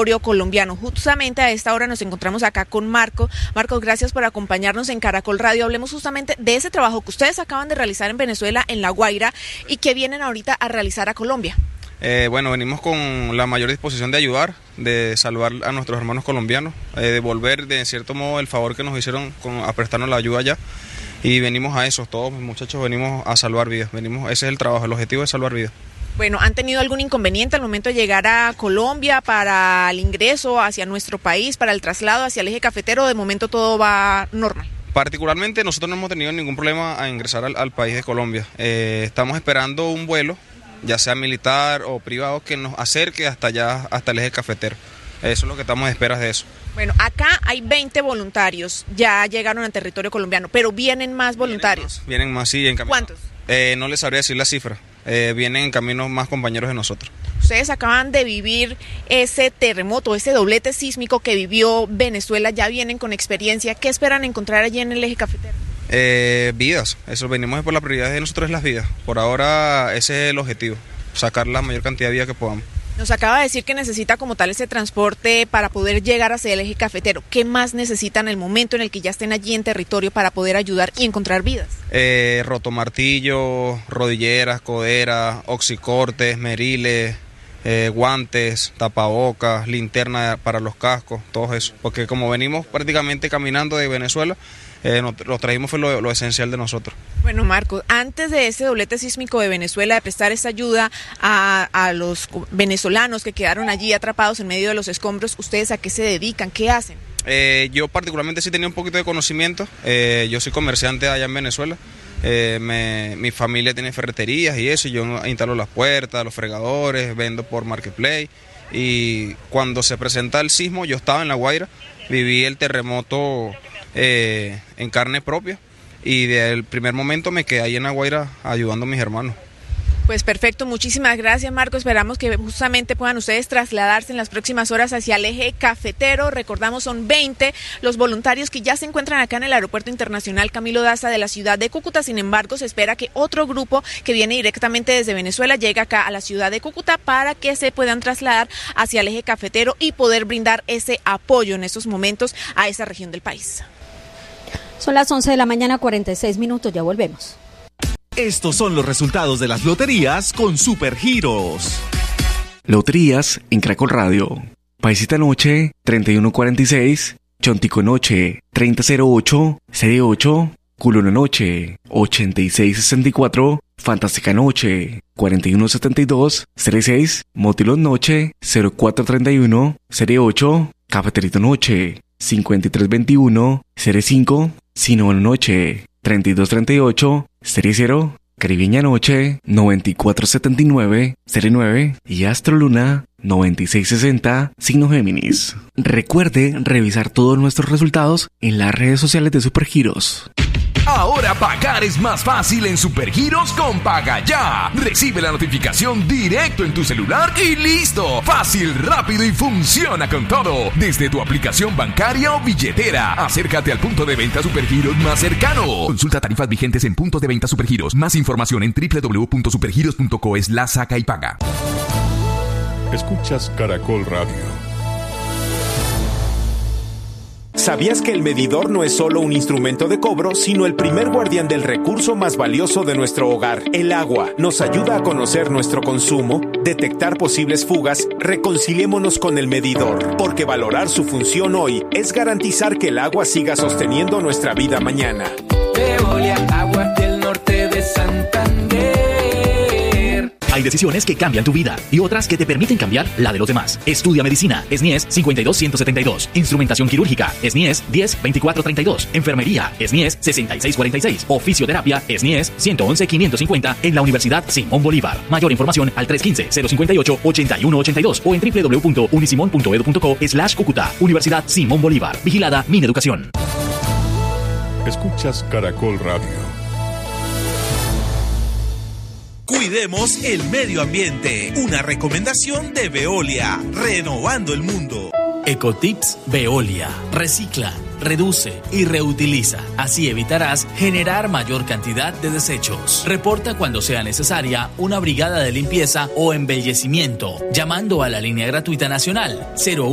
territorio colombiano. Justamente a esta hora nos encontramos acá con Marcos. Marcos, gracias por acompañarnos en Caracol Radio. Hablemos justamente de ese trabajo que ustedes acaban de realizar en Venezuela, en La Guaira, y que vienen ahorita a realizar a Colombia. Bueno, venimos con la mayor disposición de ayudar, de salvar a nuestros hermanos colombianos, devolver de cierto modo el favor que nos hicieron a prestarnos la ayuda allá. Y venimos a eso, todos muchachos venimos a salvar vidas, ese es el trabajo, el objetivo es salvar vidas. Bueno, ¿han tenido algún inconveniente al momento de llegar a Colombia para el ingreso hacia nuestro país, para el traslado hacia el eje cafetero? De momento todo va normal. Particularmente nosotros no hemos tenido ningún problema a ingresar al país de Colombia. Estamos esperando un vuelo, ya sea militar o privado, que nos acerque hasta allá, hasta el eje cafetero. Eso es lo que estamos a esperas de eso. Bueno, acá hay 20 voluntarios, ya llegaron al territorio colombiano, pero vienen más voluntarios. Vienen más, sí, en camino. ¿Cuántos? No les sabría decir la cifra, vienen en camino más compañeros de nosotros. Ustedes acaban de vivir ese terremoto, ese doblete sísmico que vivió Venezuela, ya vienen con experiencia. ¿Qué esperan encontrar allí en el eje cafetero? Vidas, eso venimos por la prioridad de nosotros, es las vidas. Por ahora ese es el objetivo, sacar la mayor cantidad de vidas que podamos. Nos acaba de decir que necesita como tal ese transporte para poder llegar hacia el eje cafetero. ¿Qué más necesitan en el momento en el que ya estén allí en territorio para poder ayudar y encontrar vidas? Rotomartillo, rodilleras, coderas, oxicortes, meriles, guantes, tapabocas, linterna para los cascos, todo eso. Porque como venimos prácticamente caminando de Venezuela, lo trajimos fue lo esencial de nosotros. Bueno, Marcos, antes de ese doblete sísmico de Venezuela, de prestar esta ayuda a los venezolanos que quedaron allí atrapados en medio de los escombros, ¿ustedes a qué se dedican? ¿Qué hacen? Yo particularmente sí tenía un poquito de conocimiento. Yo soy comerciante allá en Venezuela. Mi familia tiene ferreterías y eso, y yo instalo las puertas, los fregadores, vendo por Marketplace. Y cuando se presenta el sismo, yo estaba en La Guaira, viví el terremoto en carne propia, y desde el primer momento me quedé ahí en La Guaira ayudando a mis hermanos. Pues perfecto, muchísimas gracias, Marcos. Esperamos que justamente puedan ustedes trasladarse en las próximas horas hacia el eje cafetero. Recordamos, son 20 los voluntarios que ya se encuentran acá en el Aeropuerto Internacional Camilo Daza de la ciudad de Cúcuta. Sin embargo, se espera que otro grupo que viene directamente desde Venezuela llegue acá a la ciudad de Cúcuta para que se puedan trasladar hacia el eje cafetero y poder brindar ese apoyo en estos momentos a esa región del país. Son las 11 de la mañana, 46 minutos, ya volvemos. Estos son los resultados de las loterías con Supergiros. Loterías en Caracol Radio. Paisita Noche, 3146. Chontico Noche, 3008. Serie 8. Culona Noche, 8664. Fantástica Noche, 4172. Serie 6. Motilón Noche, 0431. Serie 8. Cafeterito Noche, 5321. Serie 5. Sinón Noche, 3238, Serie 0, Caribeña Noche, 9479, Serie 9 y Astro Luna, 9660, signo Géminis. Recuerde revisar todos nuestros resultados en las redes sociales de Supergiros. Ahora pagar es más fácil en Supergiros con Paga Ya. Recibe la notificación directo en tu celular y listo. Fácil, rápido y funciona con todo. Desde tu aplicación bancaria o billetera. Acércate al punto de venta Supergiros más cercano. Consulta tarifas vigentes en puntos de venta Supergiros. Más información en www.supergiros.co/saca y paga. Escuchas Caracol Radio. ¿Sabías que el medidor no es solo un instrumento de cobro, sino el primer guardián del recurso más valioso de nuestro hogar, el agua? Nos ayuda a conocer nuestro consumo, detectar posibles fugas. Reconciliémonos con el medidor, porque valorar su función hoy es garantizar que el agua siga sosteniendo nuestra vida mañana. Veolia, aguas del norte de Santander. Hay decisiones que cambian tu vida y otras que te permiten cambiar la de los demás. Estudia medicina, SNIES 52172. Instrumentación quirúrgica, SNIES 102432. Enfermería, SNIES 6646. O fisioterapia, SNIES 111550 en la Universidad Simón Bolívar. Mayor información al 315-058-8182 o en www.unisimon.edu.co/Cúcuta. Universidad Simón Bolívar. Vigilada Mineducación. Escuchas Caracol Radio. Cuidemos el medio ambiente. Una recomendación de Veolia, renovando el mundo. Ecotips Veolia. Recicla, reduce y reutiliza. Así evitarás generar mayor cantidad de desechos. Reporta cuando sea necesaria una brigada de limpieza o embellecimiento, llamando a la línea gratuita nacional 01